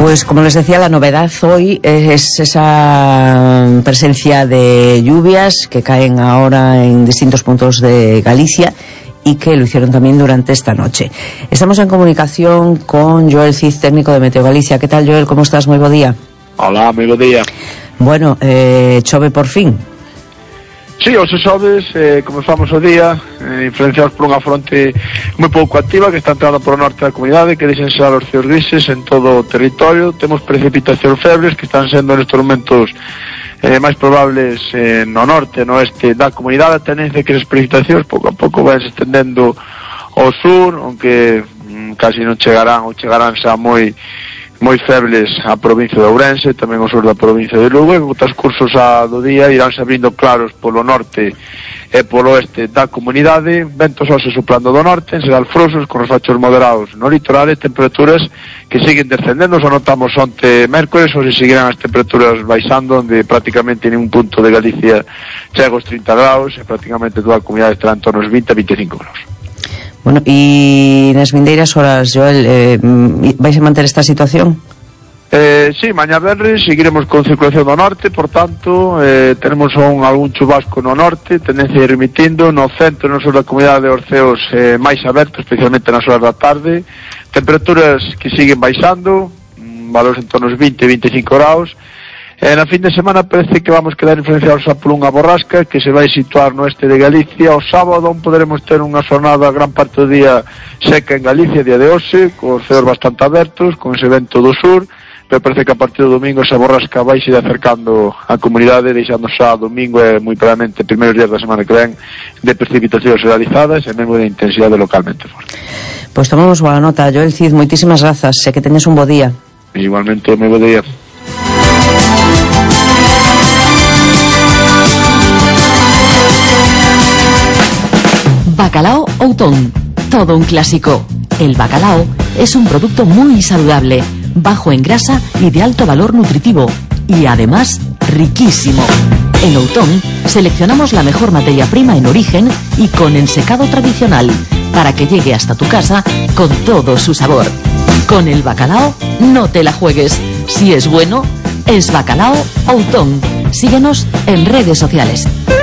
Pues como les decía, la novedad hoy es esa presencia de lluvias que caen ahora en distintos puntos de Galicia y que lo hicieron también durante esta noche. Estamos en comunicación con Joel Cid, técnico de Meteo Galicia. ¿Qué tal, Joel? ¿Cómo estás? Muy bo día. Hola, moi bo día. Bueno, chove por fin. Sí, hoxe xoves, comezamos o día influenciados por unha fronte moi pouco activa que está entrando por o norte da comunidade, que deixen xa os ceos grises en todo o territorio. Temos precipitacións febres que están sendo nestes momentos máis probables no norte, no oeste da comunidade. A tendencia que as precipitacións pouco a pouco van se estendendo ao sur, aunque casi non chegarán ou chegarán xa moi febles a provincia de Ourense, tamén o sur da provincia de Lugo, e co transcurso do día iránse abrindo claros polo norte e polo oeste da comunidade, ventos hoxe soplando do norte, en xeral frouxos con refachos moderados no litoral e temperaturas que siguen descendendo. Xa notamos onte mércores, hoxe seguirán as temperaturas baixando, onde prácticamente en un punto de Galicia chega os 30 graus e prácticamente toda a comunidade estará en torno aos 20 a 25 graus. Bueno, e nas vindeiras horas, Joel, vais a manter esta situación? Sí, mañá venres seguiremos con circulación do norte, por tanto, tenemos algún chubasco no norte, tendencia a ir remitindo, no centro e no sur da comunidade os ceos máis abertos, especialmente nas horas da tarde, temperaturas que siguen baixando, valores en torno aos 20 e 25 graus. Na fin de semana parece que vamos quedar influenciados por unha borrasca que se vai situar no este de Galicia. O sábado poderemos ter unha xornada gran parte do día seca en Galicia, día de hoxe, con os ceos bastante abertos, con ese vento do sur, pero parece que a partir do domingo esa borrasca vai se ir acercando á comunidade, deixando xa domingo e moi probablemente primeiros días da semana que ven de precipitacións realizadas e mesmo de intensidade localmente forte. Pois tomamos boa nota, Joel Cid, moitísimas grazas, e que teñes un bo día. Igualmente, moi bo día. Bacalao Outón, todo un clásico. El bacalao es un producto muy saludable, bajo en grasa y de alto valor nutritivo, y además riquísimo. En Outón seleccionamos la mejor materia prima en origen y con ensecado tradicional, para que llegue hasta tu casa con todo su sabor. Con el bacalao no te la juegues. Si es bueno, es Bacalao Outón. Síguenos en redes sociales.